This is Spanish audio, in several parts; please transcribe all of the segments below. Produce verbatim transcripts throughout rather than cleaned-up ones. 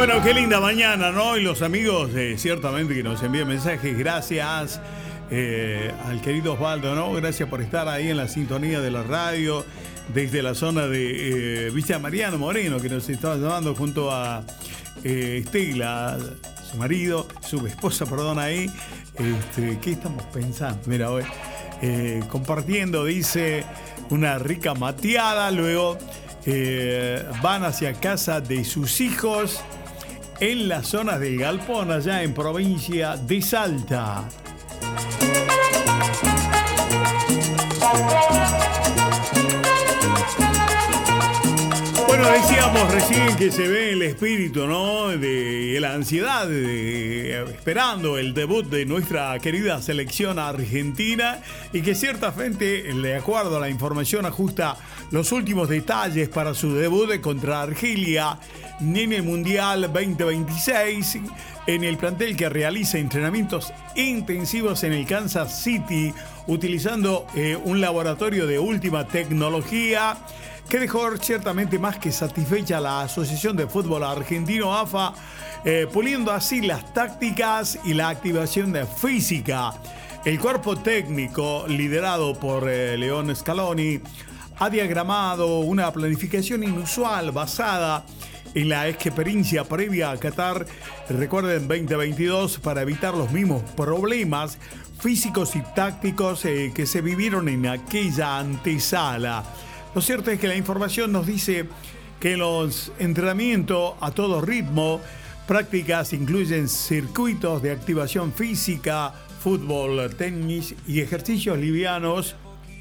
Bueno, qué linda mañana, ¿no? Y los amigos, eh, ciertamente, que nos envían mensajes. Gracias eh, al querido Osvaldo, ¿no? Gracias por estar ahí en la sintonía de la radio, desde la zona de eh, Villa Mariano Moreno, que nos estaba llamando junto a eh, Estela, su marido, su esposa, perdón, ahí. Este, ¿qué estamos pensando? Mira, hoy eh, compartiendo, dice, una rica mateada, luego eh, van hacia casa de sus hijos en las zonas del Galpón, allá en provincia de Salta. Bueno, decíamos recién que se ve el espíritu, ¿no? De la ansiedad, de, esperando el debut de nuestra querida selección argentina, y que ciertamente, de acuerdo a la información, ajusta los últimos detalles para su debut contra Argelia en el Mundial veinte veintiséis, en el plantel que realiza entrenamientos intensivos en el Kansas City, utilizando eh, un laboratorio de última tecnología, que dejó ciertamente más que satisfecha a la Asociación de Fútbol Argentino, A F A, eh, puliendo así las tácticas y la activación de física. El cuerpo técnico, liderado por eh, León Scaloni, ha diagramado una planificación inusual basada en la experiencia previa a Qatar, recuerden, veinte veintidós, para evitar los mismos problemas físicos y tácticos eh, que se vivieron en aquella antesala. Lo cierto es que la información nos dice que los entrenamientos a todo ritmo, prácticas incluyen circuitos de activación física, fútbol, tenis y ejercicios livianos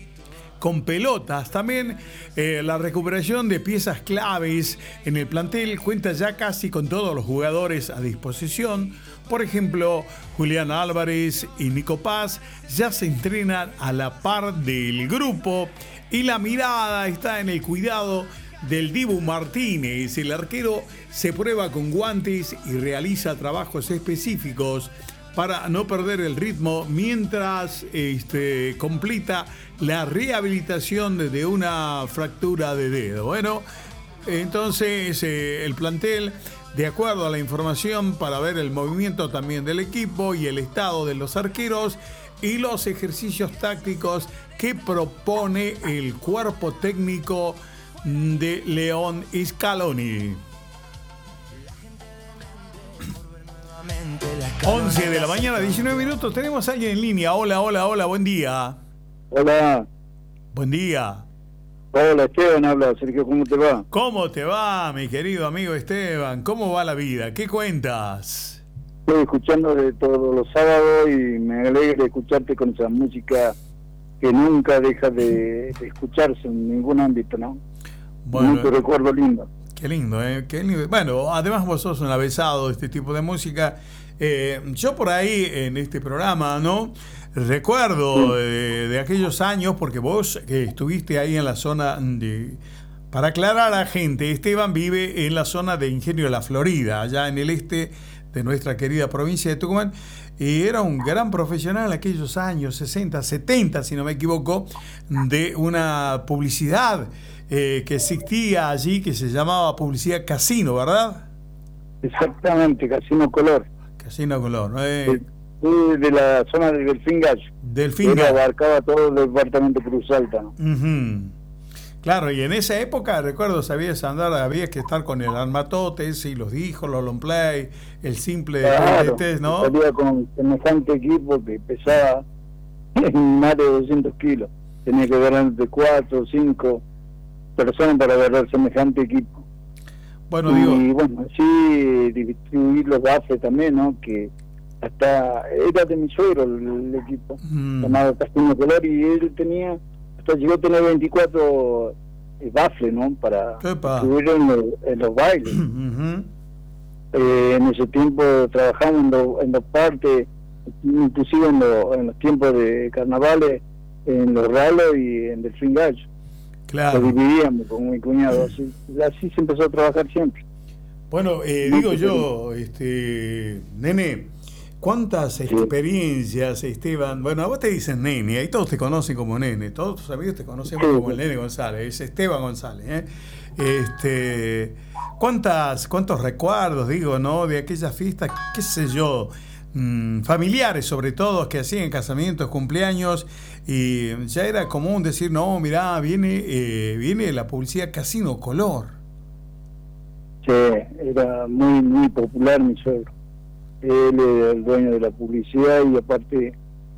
con pelotas. También eh, la recuperación de piezas claves en el plantel cuenta ya casi con todos los jugadores a disposición. Por ejemplo, Julián Álvarez y Nico Paz ya se entrenan a la par del grupo, y la mirada está en el cuidado del Dibu Martínez. El arquero se prueba con guantes y realiza trabajos específicos para no perder el ritmo mientras este, completa la rehabilitación de una fractura de dedo. Bueno, entonces eh, el plantel, de acuerdo a la información, para ver el movimiento también del equipo y el estado de los arqueros y los ejercicios tácticos que propone el cuerpo técnico de León Scaloni. once de la mañana, diecinueve minutos. Tenemos a alguien en línea. Hola, hola, hola, buen día. Hola. Buen día. Hola, Esteban, habla. Sergio, ¿cómo te va? ¿Cómo te va, mi querido amigo Esteban? ¿Cómo va la vida? ¿Qué cuentas? Estoy escuchando de todos los sábados y me alegra escucharte con esa música que nunca deja de, de escucharse en ningún ámbito, ¿no? Bueno, mucho recuerdo lindo. Qué lindo, ¿eh? Qué lindo. Bueno, además vos sos un avesado de este tipo de música. Eh, yo por ahí en este programa, ¿no? Recuerdo de, de aquellos años, porque vos que estuviste ahí en la zona de... Para aclarar a la gente, Esteban vive en la zona de Ingenio de la Florida, allá en el este de nuestra querida provincia de Tucumán, y era un gran profesional en aquellos años, sesenta, setenta, si no me equivoco, de una publicidad eh, que existía allí, que se llamaba Publicidad Casino, ¿verdad? Exactamente, Casino Color. Casino Color, ¿no? Eh, de, de la zona de Delfín Gallo. Delfín Gallo. Abarcaba todo el departamento Cruz Alta, ¿no? Uh-huh. Claro, y en esa época, recuerdo, sabías andar, había que estar con el armatotes y los dijos, los long play, el simple claro, test, ¿no? Salía con semejante equipo que pesaba más de doscientos kilos. Tenía que agarrar de cuatro o cinco personas para agarrar semejante equipo. Bueno, y digo... bueno, así distribuir los bases también, ¿no? Que hasta era de mi suegro el, el equipo, mm. llamado Castillo Color, y él tenía, hasta llegó a tener veinticuatro eh, baffles, ¿no? Para distribuir en, lo, en los bailes. Uh-huh. eh, en ese tiempo trabajamos en, lo, en los partes, inclusive en, lo, en los tiempos de carnavales, en los ralos y en Delfín Gallo. Claro. Lo dividíamos con mi cuñado, así, así se empezó a trabajar siempre. Bueno, eh, digo yo, este, nene, ¿cuántas sí. experiencias, Esteban? Bueno, a vos te dicen nene, ahí todos te conocen como nene, todos tus amigos te conocen sí. como el nene González, es Esteban González, ¿eh? Este, ¿cuántas, cuántos recuerdos, digo, ¿no? De aquellas fiestas, qué sé yo, mmm, familiares sobre todo, que hacían casamientos, cumpleaños, y ya era común decir, no, mirá, viene, eh, viene la publicidad Casino Color. Sí, era muy, muy popular mi suegro. Él era el dueño de la publicidad y aparte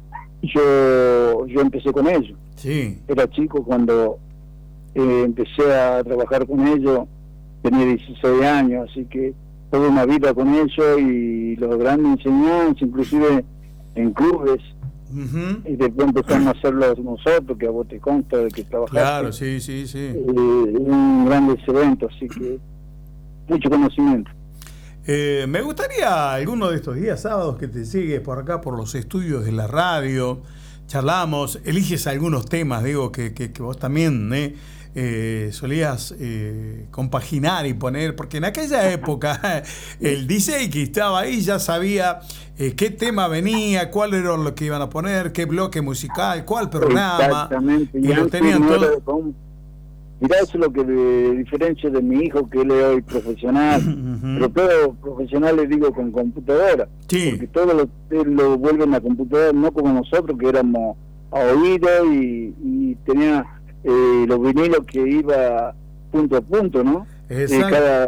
yo, yo empecé con ellos. Sí. Era chico cuando eh, empecé a trabajar con ellos, tenía dieciséis años, así que tuve una vida con ellos y los grandes enseñanzas, inclusive en clubes. Uh-huh. Y después empezamos a hacerlo nosotros, que a vos te consta de que trabajaste. Claro, sí, sí, sí. Eh, un grandes eventos, así que mucho conocimiento. Eh, me gustaría alguno de estos días sábados que te sigues por acá, por los estudios de la radio, charlamos, eliges algunos temas, digo, que, que, que vos también eh, eh, solías eh, compaginar y poner, porque en aquella época el D J que estaba ahí ya sabía eh, qué tema venía, cuál era lo que iban a poner, qué bloque musical, cuál programa. Exactamente. Y, y lo tenían todo. Mirá, eso es lo que le diferencia de mi hijo, que él es hoy profesional, uh-huh. pero todo profesional le digo con computadora, sí. porque todo lo, lo vuelven a computadora, no como nosotros que éramos a oído y, y tenía eh, los vinilos que iba punto a punto, ¿no? Eh, cada,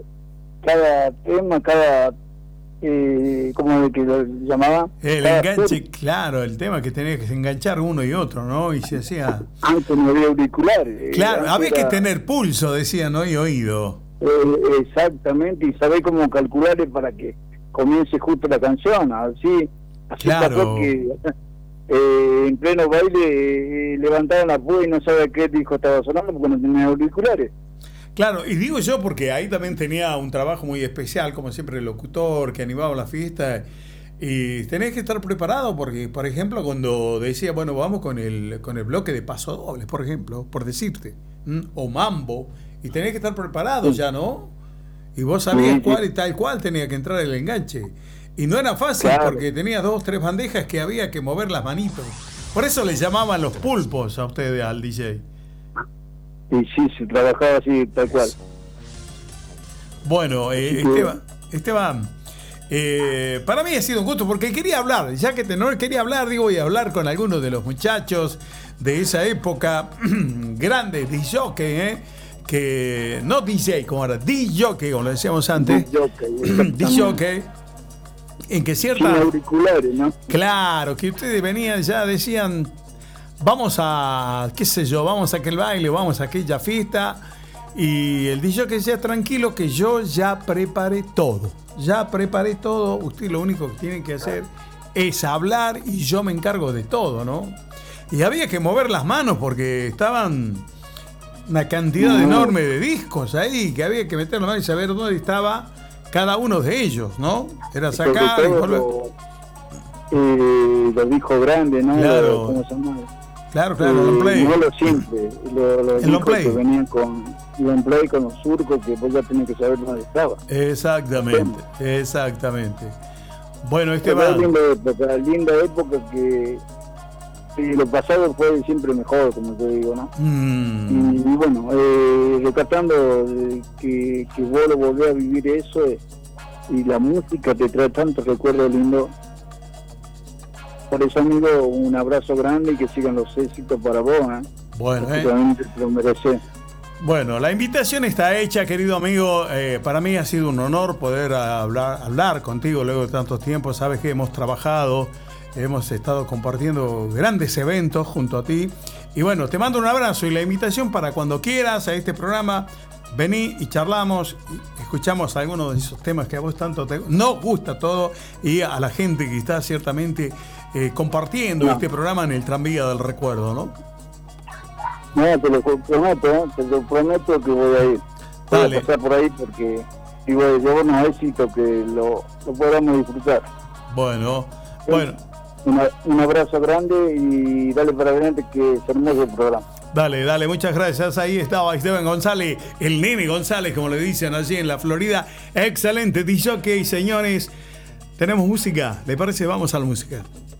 cada tema, cada... Eh, como el que lo llamaba el enganche, sur. Claro, el tema que tenía que enganchar uno y otro, ¿no? Y se hacía antes no había auriculares, claro, había era... que tener pulso, decían, ¿no? Y oído eh, exactamente, y saber cómo calcular para que comience justo la canción, así así claro. Pasó que eh, en pleno baile eh, levantaron la púa y no sabía qué disco estaba sonando porque no tenía auriculares. Claro, y digo yo porque ahí también tenía un trabajo muy especial, como siempre el locutor que animaba la fiesta, y tenés que estar preparado porque, por ejemplo, cuando decía, bueno, vamos con el con el bloque de paso doble, por ejemplo, por decirte, ¿m? o mambo, y tenés que estar preparado sí. ya, ¿no? Y vos sabías sí, cuál y tal cual tenía que entrar el enganche. Y no era fácil claro. porque tenía dos, tres bandejas que había que mover las manitos. Por eso les llamaban los pulpos a ustedes, al D J. Y sí, se trabajaba así, tal cual. Bueno, eh, Esteban, Esteban eh, para mí ha sido un gusto porque quería hablar, ya que te, no quería hablar, digo, voy a hablar con algunos de los muchachos de esa época, grandes D J, eh, que no D J, como era, D J, como lo decíamos antes, D J, en que ciertas... Sin auriculares, ¿no? Claro, que ustedes venían ya, decían... Vamos a, qué sé yo, vamos a aquel baile, vamos a aquella fiesta. Y el D J que sea tranquilo, que yo ya preparé todo. Ya preparé todo. Usted lo único que tiene que hacer es hablar y yo me encargo de todo, ¿no? Y había que mover las manos porque estaban una cantidad no. enorme de discos ahí, que había que meter las manos y saber dónde estaba cada uno de ellos, ¿no? Era sacar y volver. Eh, los discos grandes, ¿no? Claro. ¿Cómo se llama? Claro, claro, eh, long play. No lo simple, lo, los el long play. Que venían con long play, con los surcos, que vos ya tenés que saber dónde estaba. Exactamente, sí. exactamente. Bueno, Esteban. Linda época, linda época que, que lo pasado fue siempre mejor, como te digo, ¿no? Mm. Y, y bueno, eh, recatando eh, que, que vos lo volvés a vivir eso eh, y la música te trae tantos recuerdos lindos. Por eso, amigo, un abrazo grande y que sigan los éxitos para vos, ¿eh? Bueno, eh. Realmente te lo mereces. Bueno, la invitación está hecha, querido amigo. Eh, para mí ha sido un honor poder hablar, hablar contigo luego de tantos tiempos. Sabes que hemos trabajado, hemos estado compartiendo grandes eventos junto a ti. Y bueno, te mando un abrazo y la invitación para cuando quieras a este programa. Vení y charlamos, y escuchamos algunos de esos temas que a vos tanto te nos gusta todo y a la gente que está ciertamente eh, compartiendo no. este programa en el tranvía del recuerdo, ¿no? No, te lo prometo, te lo prometo que voy a ir. Voy Dale. a pasar por ahí porque y voy a llevar unos éxitos que lo, lo podamos disfrutar. Bueno, bueno. Una, un abrazo grande y dale para adelante que es hermoso el programa. Dale, dale, muchas gracias. Ahí estaba Esteban González, el nene González, como le dicen allí en la Florida. Excelente D J, señores. Tenemos música, ¿le parece? Vamos a la música.